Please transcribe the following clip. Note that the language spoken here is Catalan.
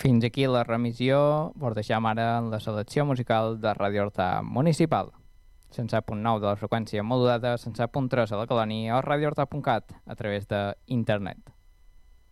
Fins aquí la remissió. Vos deixam ara en la selecció musical de Radio Horta Municipal. 107.9 de la freqüència modulada, 107.3 a la colònia o radiohorta.cat a través d'internet.